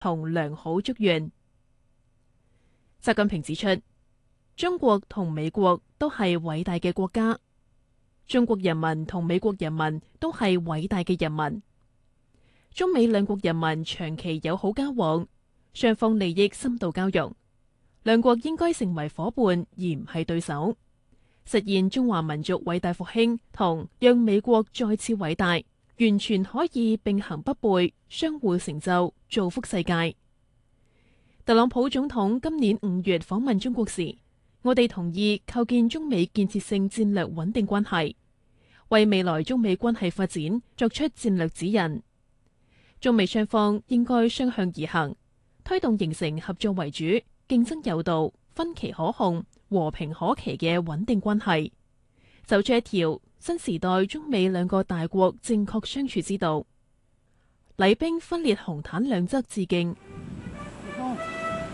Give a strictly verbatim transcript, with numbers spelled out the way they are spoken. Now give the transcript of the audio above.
同良好祝願。習近平指出，中國同美國都係偉大嘅國家，中國人民同美國人民都係偉大嘅人民。中美兩國人民長期友好交往，雙方利益深度交融，兩國應該成為夥伴而唔係對手，實現中華民族偉大復興同讓美國再次偉大，完全可以並行不悖，相互成就，造福世界。特朗普總統今年五月訪問中國時，我哋同意構建中美建設性戰略穩定關係，為未來中美關係發展作出戰略指引。中美雙方應該雙向而行，推動形成合作為主、競爭有道、分歧可控、和平可期嘅穩定關係，走出一條新時代中美兩個大國正確相處之道。禮兵分列紅毯兩側致敬。